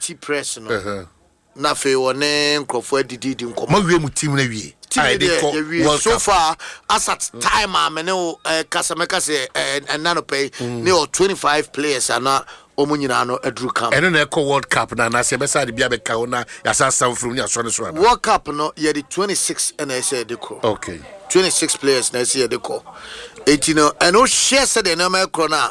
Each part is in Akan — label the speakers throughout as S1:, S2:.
S1: empty press no na fe wone nkrofo adidi nkomo
S2: ma wie mu team na wie
S1: so far as at time amene kasameka say nano pay ne 25 players ana omunyina no adru camp
S2: eno na eko World Cup na se be side bia be ka na yasa sam from ya so ne so
S1: World Cup no ye the 26 na say de ko
S2: okay
S1: 26 players na say de ko 18 and o share say de na ma ekro na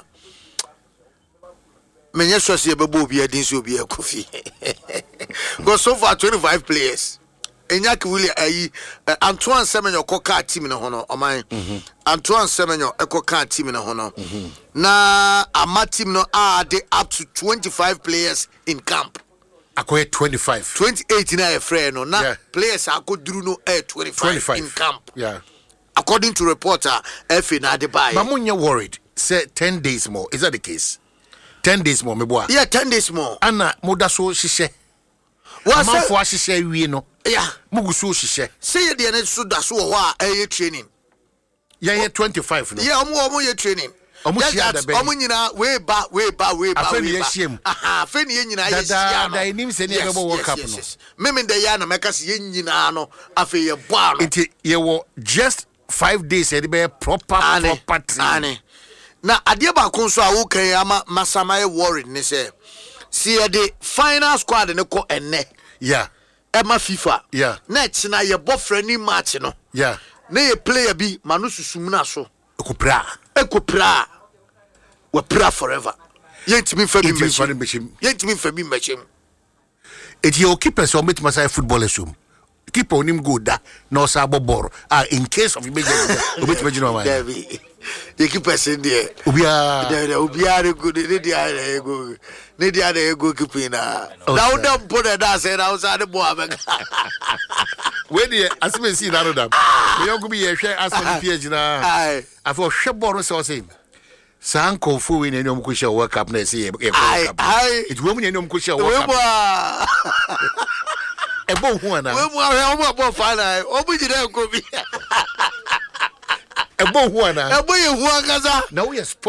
S1: menye so say be bo bia din so bia kofi go so far 25 players Enyaki Willie Antoine Semenyo koka team na hono oman Antoine Semenyo ekoka team na hono na ama team no they up to 25 players in camp
S2: akoye 25
S1: 28 na friend no na players akoduru no 25 in camp according to reporter FA na de buy
S2: but munya worried say 10 days more is that the case 10 days more meboa
S1: 10 days more
S2: ana modaso hihye amafo ahihye wie no mugusu hihye
S1: say de na so da so wo a training
S2: 25 no
S1: omo ye training omo nyina we ba afa ni nyina ye sia no
S2: da enim se ne bebo World Cup no
S1: meme de ya na meka se ye nyina no afa ye bo ano
S2: enti ye wo just 5 days e be proper
S1: ane na ade ba kon so a wo kan ama masama ye worried ne say see the final squad ne ko enne Emma FIFA na china ye bofra ni match no na ye player bi manu susum na so
S2: ekopra
S1: we pra forever yentimi fa bi machim
S2: it your keeper so meet masai football assume keeper onim go da na osa boboro in case of emergency obet imagine my
S1: David the keeper say there obia go ne dia go keeper na now dem put that say na osa de boy abeg
S2: when the asime see na rodam me yogo bi ye hwe asome page na afo hwe boro so say sanko fu we ne nyom ko hwe World Cup na say e it wo mu ne nyom ko hwe World Cup ebo hu ana
S1: we mu ahwe obo final obu jire ko bi
S2: ebo hu ana
S1: ebo ye hu akaza
S2: na we